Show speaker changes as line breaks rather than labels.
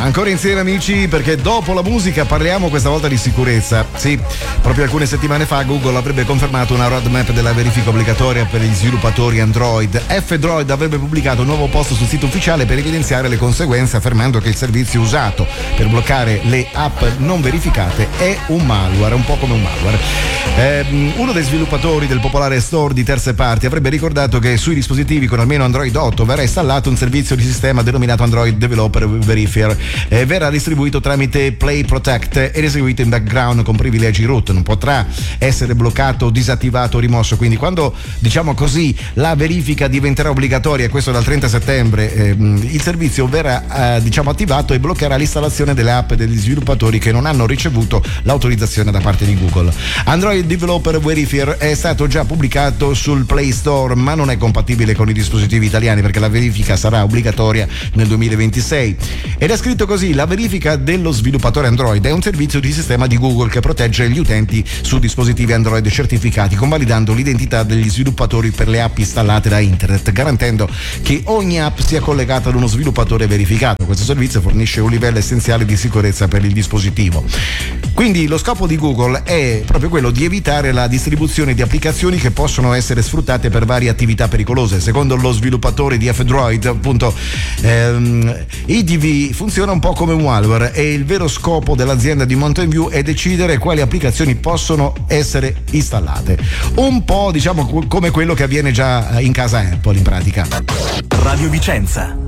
Ancora insieme amici, perché dopo la musica parliamo questa volta di sicurezza. Sì, proprio alcune settimane fa Google avrebbe confermato una roadmap della verifica obbligatoria per gli sviluppatori Android. F-Droid avrebbe pubblicato un nuovo post sul sito ufficiale per evidenziare le conseguenze, affermando che il servizio usato per bloccare le app non verificate è un malware, un po' come un malware. Uno dei sviluppatori del popolare store di terze parti avrebbe ricordato che sui dispositivi con almeno Android 8 verrà installato un servizio di sistema denominato Android Developer Verifier. Verrà distribuito tramite Play Protect ed eseguito in background con privilegi root, non potrà essere bloccato, disattivato o rimosso. Quindi quando, diciamo così, la verifica diventerà obbligatoria, questo dal 30 settembre, il servizio verrà attivato e bloccherà l'installazione delle app degli sviluppatori che non hanno ricevuto l'autorizzazione da parte di Google. Android Developer Verifier è stato già pubblicato sul Play Store, ma non è compatibile con i dispositivi italiani perché la verifica sarà obbligatoria nel 2026. Ed è scritto così: la verifica dello sviluppatore Android è un servizio di sistema di Google che protegge gli utenti su dispositivi Android certificati, convalidando l'identità degli sviluppatori per le app installate da internet, garantendo che ogni app sia collegata ad uno sviluppatore verificato. Questo servizio fornisce un livello essenziale di sicurezza per il dispositivo. Quindi lo scopo di Google è proprio quello di evitare la distribuzione di applicazioni che possono essere sfruttate per varie attività pericolose. Secondo lo sviluppatore di F-Droid, appunto, EDV funziona un po' come un malware e il vero scopo dell'azienda di Mountain View è decidere quali applicazioni possono essere installate. Un po', diciamo, come quello che avviene già in casa Apple in pratica.
Radio Vicenza.